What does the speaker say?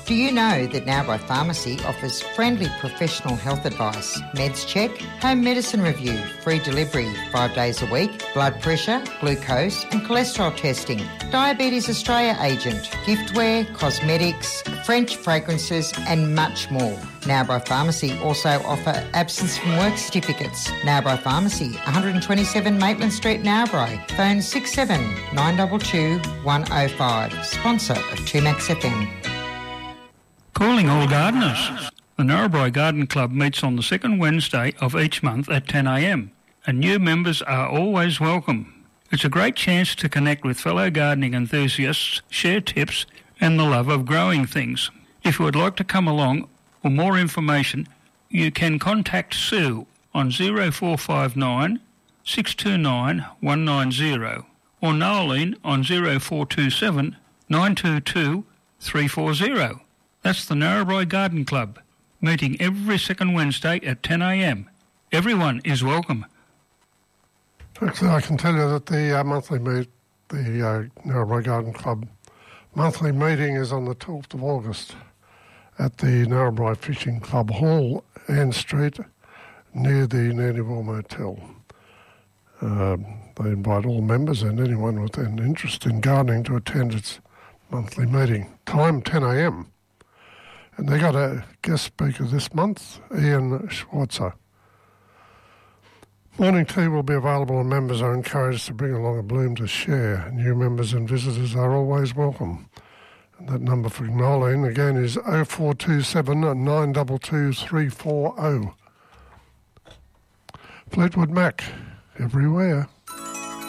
Do you know that Narrabri Pharmacy offers friendly professional health advice, meds check, home medicine review, free delivery 5 days a week, blood pressure, glucose and cholesterol testing, Diabetes Australia agent, giftware, cosmetics, French fragrances and much more. Narrabri Pharmacy also offer absence from work certificates. Narrabri Pharmacy, 127 Maitland Street, Narrabri. Phone 67 922 105. Sponsor of 2Max FM. Calling all gardeners. The Narrabri Garden Club meets on the second Wednesday of each month at 10 a.m. and new members are always welcome. It's a great chance to connect with fellow gardening enthusiasts, share tips and the love of growing things. If you would like to come along or more information, you can contact Sue on 0459 629 190 or Noeline on 0427 922 340. That's the Narrabri Garden Club, meeting every second Wednesday at 10 a.m. Everyone is welcome. Actually, I can tell you that the Narrabri Garden Club monthly meeting is on the 12th of August at the Narrabri Fishing Club Hall, Ann Street, near the Nearnywell Motel. They invite all members and anyone with an interest in gardening to attend its monthly meeting. Time 10 a.m. And they got a guest speaker this month, Ian Schwarzer. Morning tea will be available and members are encouraged to bring along a bloom to share. New members and visitors are always welcome. And that number for Noeline again is 0427 922 340. Fleetwood Mac, everywhere.